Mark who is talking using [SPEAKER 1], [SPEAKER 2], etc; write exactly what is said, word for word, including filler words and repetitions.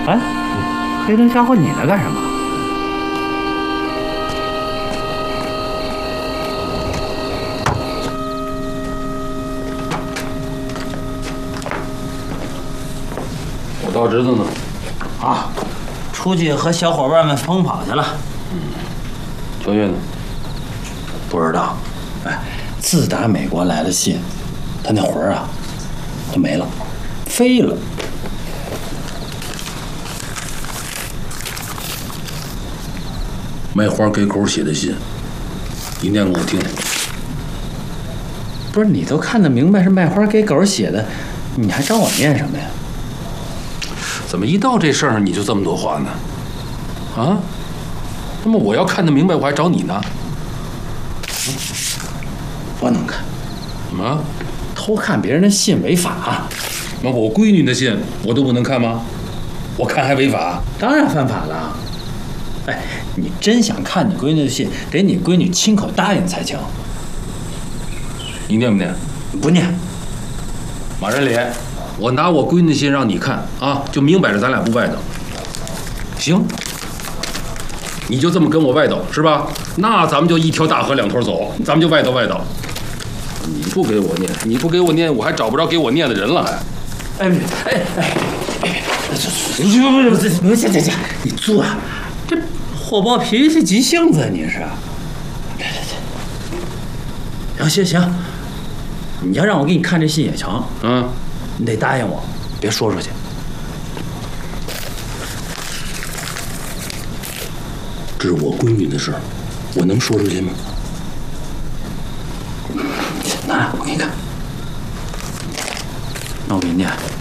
[SPEAKER 1] 哎，黑灯瞎火，你来干什么？
[SPEAKER 2] 我大侄子呢？
[SPEAKER 3] 啊，出去和小伙伴们疯跑去了。
[SPEAKER 2] 嗯，小月呢？
[SPEAKER 3] 不知道。哎，自打美国来的信，他那魂儿啊，就没了，飞了。
[SPEAKER 2] 卖花给狗写的信，你念给我听听。
[SPEAKER 3] 不是你都看得明白是卖花给狗写的，你还找我念什么呀？
[SPEAKER 2] 怎么一到这事儿你就这么多话呢？啊？那么我要看得明白，我还找你呢？
[SPEAKER 3] 不能看。
[SPEAKER 2] 怎么？
[SPEAKER 3] 偷看别人的信违法？
[SPEAKER 2] 那我闺女的信我都不能看吗？我看还违法？
[SPEAKER 3] 当然犯法了。哎，你真想看你闺女的信，得你闺女亲口答应才行。
[SPEAKER 2] 你念不念？
[SPEAKER 3] 不念。
[SPEAKER 2] 马仁礼，我拿我闺女的信让你看啊，就明摆着咱俩不外头。行，你就这么跟我外头是吧？那咱们就一条大河两头走，咱们就外头外头。你不给我念，你不给我念，我还找不着给我念的人了还。
[SPEAKER 3] 哎哎哎哎，不不不不不，行行行，你坐啊，这火爆脾气急性子你是？行行行，你要让我给你看这信也成，
[SPEAKER 2] 嗯，
[SPEAKER 3] 你得答应我，别说出去。
[SPEAKER 2] 这是我闺女的事儿，我能说出去吗？
[SPEAKER 3] 拿来，我给你看。那我给你念。